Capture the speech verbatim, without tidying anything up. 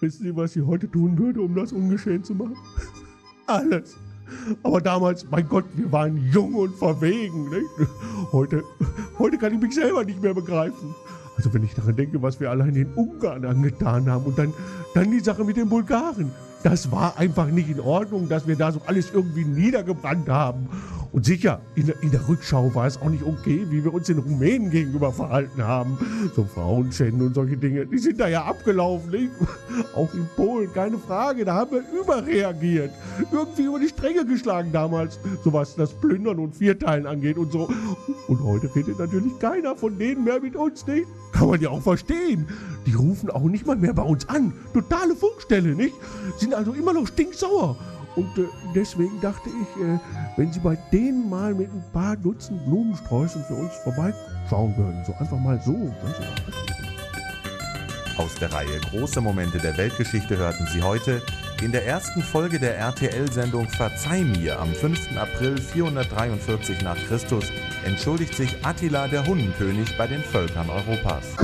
Wissen Sie, was ich heute tun würde, um das ungeschehen zu machen? Alles. Aber damals, mein Gott, wir waren jung und verwegen. Nicht? Heute, heute kann ich mich selber nicht mehr begreifen. Also wenn ich daran denke, was wir allein den Ungarn angetan haben und dann, dann die Sache mit den Bulgaren. Das war einfach nicht in Ordnung, dass wir da so alles irgendwie niedergebrannt haben. Und sicher, in der, in der Rückschau war es auch nicht okay, wie wir uns den Rumänen gegenüber verhalten haben. So Frauenschänden und solche Dinge, die sind da ja abgelaufen. Nicht? Auch in Polen, keine Frage, da haben wir überreagiert. Irgendwie über die Stränge geschlagen damals, so was das Plündern und Vierteilen angeht und so. Und heute redet natürlich keiner von denen mehr mit uns, nicht? Kann man ja auch verstehen. Die rufen auch nicht mal mehr bei uns an. Totale Funkstelle, nicht? Sind also immer noch stinksauer. Und äh, deswegen dachte ich, äh, wenn Sie bei denen mal mit ein paar Dutzend Blumensträußen für uns vorbeischauen würden. So einfach mal so. Ganz Aus der Reihe Große Momente der Weltgeschichte hörten Sie heute in der ersten Folge der R T L-Sendung Verzeih mir am fünften April vierhundertdreiundvierzig nach Christus entschuldigt sich Attila der Hunnenkönig bei den Völkern Europas.